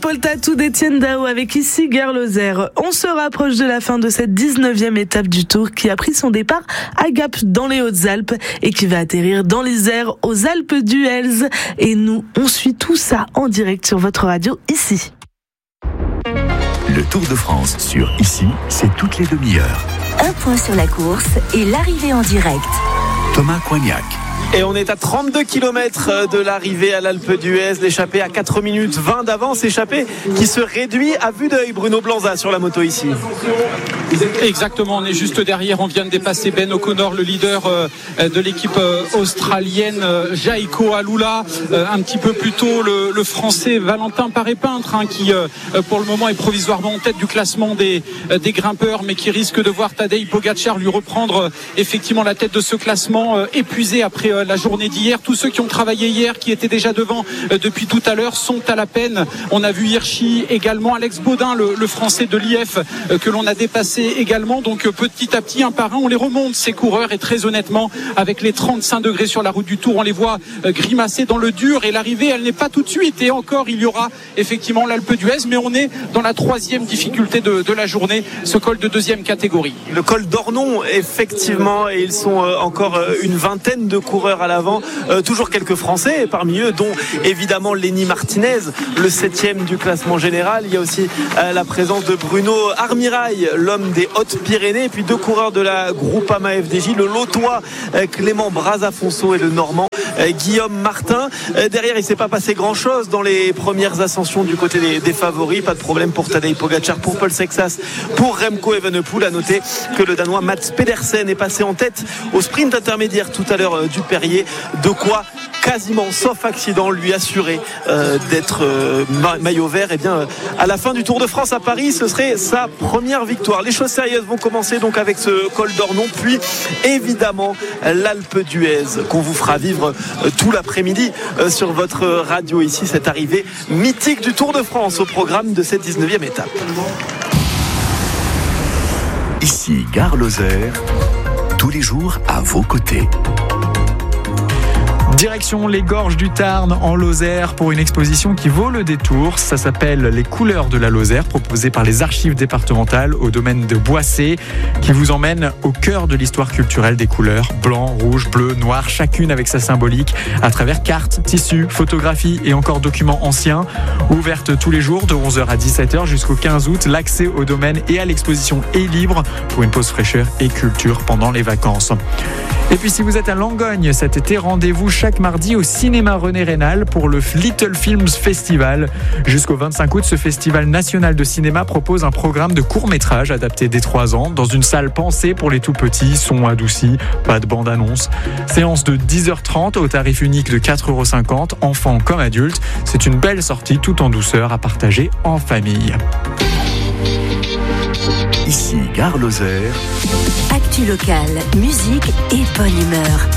Paul Tatou d'Étienne Dao avec ici Gare Lozère. On se rapproche de la fin de cette 19e étape du Tour qui a pris son départ à Gap dans les Hautes-Alpes et qui va atterrir dans l'Isère aux Alpes d'Huez. Et nous, on suit tout ça en direct sur votre radio ici. Le Tour de France sur Ici, c'est toutes les demi-heures. Un point sur la course et l'arrivée en direct. Thomas Coignac. Et on est à 32 km de l'arrivée à l'Alpe d'Huez, l'échappée à 4 minutes 20 d'avance, échappée qui se réduit à vue d'œil. Bruno Blanza sur la moto ici. Exactement, on est juste derrière, on vient de dépasser Ben O'Connor, le leader de l'équipe australienne, Jaiko Alula, un petit peu plus tôt le français Valentin Paré-Peintre, qui pour le moment est provisoirement en tête du classement des grimpeurs, mais qui risque de voir Tadej Pogačar lui reprendre effectivement la tête de ce classement, épuisé après la journée d'hier. Tous ceux qui ont travaillé hier, qui étaient déjà devant depuis tout à l'heure, sont à la peine. On a vu Hirschi également, Alex Baudin, le français de l'IF, que l'on a dépassé également. Donc petit à petit, un par un, on les remonte, ces coureurs. Et très honnêtement, avec les 35 degrés sur la route du Tour, on les voit grimacer dans le dur. Et l'arrivée, elle n'est pas tout de suite. Et encore, il y aura effectivement l'Alpe d'Huez. Mais on est dans la troisième difficulté de la journée, ce col de deuxième catégorie. Le col d'Ornon, effectivement. Et ils sont encore une vingtaine de coureurs à l'avant, toujours quelques Français parmi eux, dont évidemment Lenny Martinez, le 7e du classement général. Il y a aussi la présence de Bruno Armirail, l'homme des Hautes-Pyrénées, et puis deux coureurs de la Groupama FDJ, le Lotois Clément Brazafonso et le Normand Guillaume Martin. Derrière, il ne s'est pas passé grand-chose dans les premières ascensions du côté des favoris. Pas de problème pour Tadej Pogačar, pour Paul Sexas, pour Remco Evenepoel. À noter que le Danois Mats Pedersen est passé en tête au sprint intermédiaire tout à l'heure du Perrier. De quoi quasiment, sauf accident, lui assurer d'être maillot vert. Et bien, à la fin du Tour de France à Paris, ce serait sa première victoire. Les choses sérieuses vont commencer donc avec ce col d'Ornon, puis évidemment l'Alpe d'Huez qu'on vous fera vivre tout l'après-midi sur votre radio ici, cette arrivée mythique du Tour de France au programme de cette 19e étape. Ici, Gare Lozère, tous les jours à vos côtés. Direction les gorges du Tarn en Lozère pour une exposition qui vaut le détour. Ça s'appelle Les couleurs de la Lozère, proposée par les archives départementales au domaine de Boissé, qui vous emmène au cœur de l'histoire culturelle des couleurs blanc, rouge, bleu, noir, chacune avec sa symbolique, à travers cartes, tissus, photographies et encore documents anciens. Ouverte tous les jours de 11h à 17h jusqu'au 15 août, l'accès au domaine et à l'exposition est libre pour une pause fraîcheur et culture pendant les vacances. Et puis si vous êtes à Langogne cet été, rendez-vous chaque mardi au cinéma René Rénal pour le Little Films Festival. Jusqu'au 25 août, ce festival national de cinéma propose un programme de courts-métrages adaptés dès 3 ans dans une salle pensée pour les tout-petits, son adouci, pas de bande-annonce. Séance de 10h30 au tarif unique de 4,50€, enfants comme adultes. C'est une belle sortie tout en douceur à partager en famille. Ici, Gare Lozère. Actu locale, musique et bonne humeur.